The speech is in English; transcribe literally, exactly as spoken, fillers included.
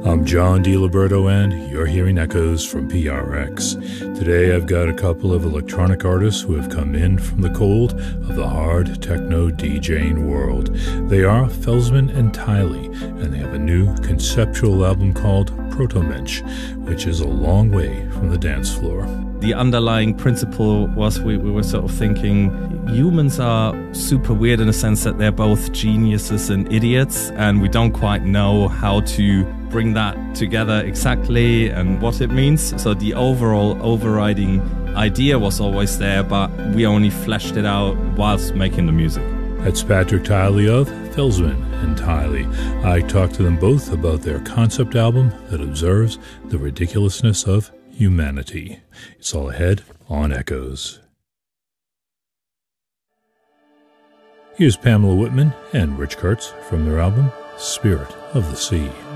I'm John DiLiberto, and you're hearing Echoes from P R X. Today I've got a couple of electronic artists who have come in from the cold of the hard techno DJing world. They are Felsman and Tylee, and they have a new conceptual album called Protomensch, which is a long way from the dance floor. The underlying principle was we, we were sort of thinking humans are super weird in the sense that they're both geniuses and idiots, and we don't quite know how to bring that together exactly and what it means. So the overall overriding idea was always there, but we only fleshed it out whilst making the music. That's Patrick Tylee of Felsman and Tylee. I talked to them both about their concept album that observes the ridiculousness of humanity. It's all ahead on Echoes. Here's Pamela Whitman and Rich Kurtz from their album Spirit of the Sea.